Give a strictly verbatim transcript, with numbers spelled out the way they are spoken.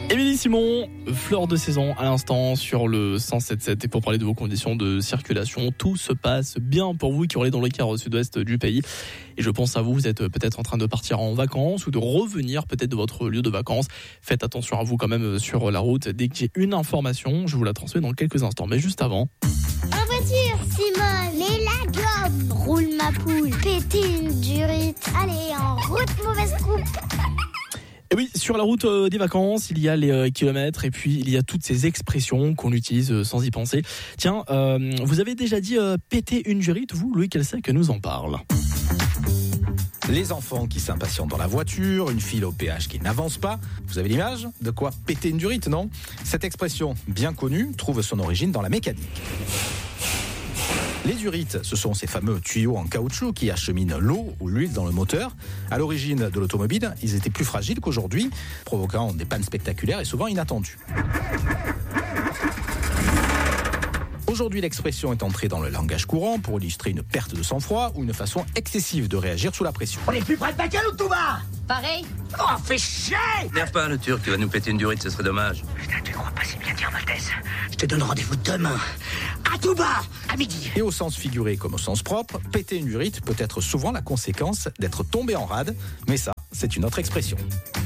Émilie Simon, fleur de saison à l'instant sur le cent sept sept. Et pour parler de vos conditions de circulation, tout se passe bien pour vous qui roulez dans le quart sud-ouest du pays. Et je pense à vous, vous êtes peut-être en train de partir en vacances ou de revenir peut-être de votre lieu de vacances. Faites attention à vous quand même sur la route. Dès que j'ai une information, je vous la transmets dans quelques instants. Mais juste avant... En voiture, Simone, mets la gomme, roule ma poule, péter une durite. Allez, en route, mauvaise coupe. Et oui, sur la route euh, des vacances, il y a les euh, kilomètres et puis il y a toutes ces expressions qu'on utilise euh, sans y penser. Tiens, euh, vous avez déjà dit euh, péter une jurite, vous, Louis Kelsey, que nous en parle. Les enfants qui s'impatientent dans la voiture, une file au péage qui n'avance pas. Vous avez l'image de quoi péter une durite, non ? Cette expression bien connue trouve son origine dans la mécanique. Les durites, ce sont ces fameux tuyaux en caoutchouc qui acheminent l'eau ou l'huile dans le moteur. À l'origine de l'automobile, ils étaient plus fragiles qu'aujourd'hui, provoquant des pannes spectaculaires et souvent inattendues. Aujourd'hui, l'expression est entrée dans le langage courant pour illustrer une perte de sang-froid ou une façon excessive de réagir sous la pression. On est plus près de Bakel ou de Touba ? Pareil. Oh, fais chier ! N'énerve pas le Turc, tu vas nous péter une durite, ce serait dommage. Putain, tu crois pas si bien dire, Maltese ? Je te donne rendez-vous demain, à Touba, à midi. Et au sens figuré comme au sens propre, péter une durite peut être souvent la conséquence d'être tombé en rade, mais ça, c'est une autre expression.